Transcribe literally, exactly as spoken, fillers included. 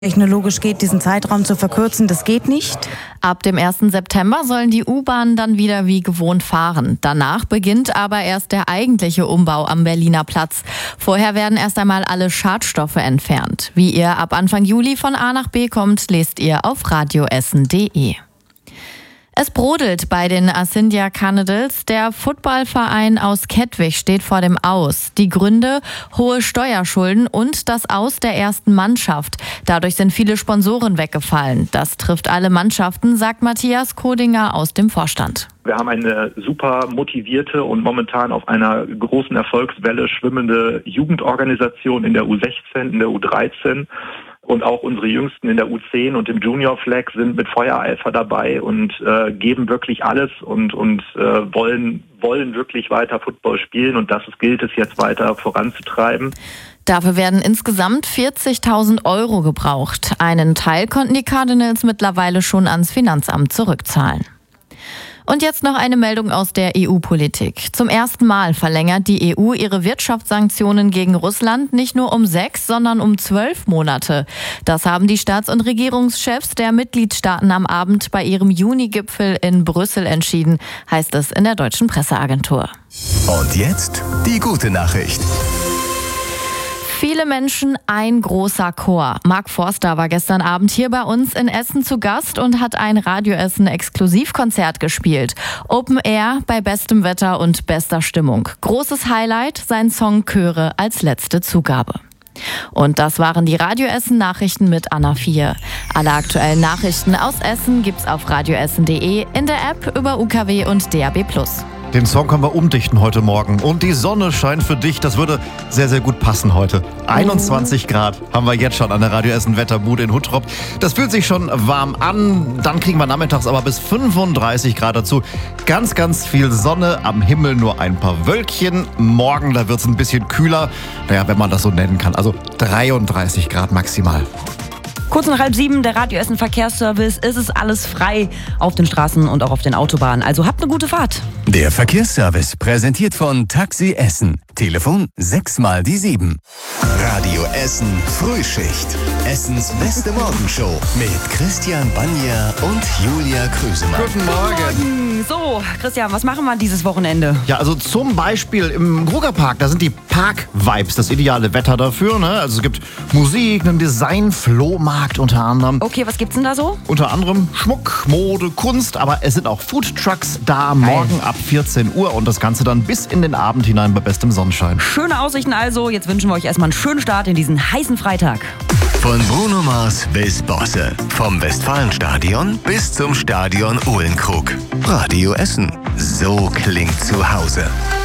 Technologisch geht, diesen Zeitraum zu verkürzen, das geht nicht. Ab dem ersten September sollen die U-Bahnen dann wieder wie gewohnt fahren. Danach beginnt aber erst der eigentliche Umbau am Berliner Platz. Vorher werden erst einmal alle Schadstoffe entfernt. Wie ihr ab Anfang Juli von A nach B kommt, lest ihr auf radioessen punkt de. Es brodelt bei den Asyndia Cannibals. Der Footballverein aus Kettwig steht vor dem Aus. Die Gründe: hohe Steuerschulden und das Aus der ersten Mannschaft. Dadurch sind viele Sponsoren weggefallen. Das trifft alle Mannschaften, sagt Matthias Kodinger aus dem Vorstand. Wir haben eine super motivierte und momentan auf einer großen Erfolgswelle schwimmende Jugendorganisation in der U sechzehn, in der U dreizehn. Und auch unsere Jüngsten in der U zehn und im Junior Flag sind mit Feuereifer dabei und äh, geben wirklich alles und und äh, wollen wollen wirklich weiter Football spielen, und das gilt es jetzt weiter voranzutreiben. Dafür werden insgesamt vierzigtausend Euro gebraucht. Einen Teil konnten die Cardinals mittlerweile schon ans Finanzamt zurückzahlen. Und jetzt noch eine Meldung aus der E U-Politik. Zum ersten Mal verlängert die E U ihre Wirtschaftssanktionen gegen Russland nicht nur um sechs, sondern um zwölf Monate. Das haben die Staats- und Regierungschefs der Mitgliedstaaten am Abend bei ihrem Juni-Gipfel in Brüssel entschieden, heißt es in der deutschen Presseagentur. Und jetzt die gute Nachricht. Viele Menschen, ein großer Chor. Mark Forster war gestern Abend hier bei uns in Essen zu Gast und hat ein Radioessen-Exklusivkonzert gespielt. Open Air bei bestem Wetter und bester Stimmung. Großes Highlight, sein Song Chöre als letzte Zugabe. Und das waren die Radioessen-Nachrichten mit Anna vier. Alle aktuellen Nachrichten aus Essen gibt's auf radioessen punkt de, in der App, über U K W und D A B plus. Den Song können wir umdichten heute Morgen. Und die Sonne scheint für dich. Das würde sehr, sehr gut passen heute. einundzwanzig Grad haben wir jetzt schon an der Radioessen Wetterbude in Huttrop. Das fühlt sich schon warm an. Dann kriegen wir nachmittags aber bis fünfunddreißig Grad dazu. Ganz, ganz viel Sonne. Am Himmel nur ein paar Wölkchen. Morgen, da wird es ein bisschen kühler. Naja, wenn man das so nennen kann. Also dreiunddreißig Grad maximal. Kurz nach halb sieben, der Radioessen Verkehrsservice. Es ist alles frei auf den Straßen und auch auf den Autobahnen. Also habt eine gute Fahrt. Der Verkehrsservice präsentiert von Taxi Essen. Telefon sechs mal die sieben. Radio Essen Frühschicht. Essens beste Morgenshow mit Christian Banja und Julia Krüsemann. Guten Morgen. So, Christian, was machen wir dieses Wochenende? Ja, also zum Beispiel im Grugerpark, da sind die Park-Vibes das ideale Wetter dafür. Ne? Also es gibt Musik, einen Design-Flohmarkt unter anderem. Okay, was gibt's denn da so? Unter anderem Schmuck, Mode, Kunst, aber es sind auch Foodtrucks da morgen ab vierzehn Uhr und das Ganze dann bis in den Abend hinein bei bestem Sonnenschein. Schöne Aussichten also. Jetzt wünschen wir euch erstmal einen schönen Start in diesen heißen Freitag. Von Bruno Mars bis Bosse. Vom Westfalenstadion bis zum Stadion Uhlenkrug. Radio Essen. So klingt zu Hause.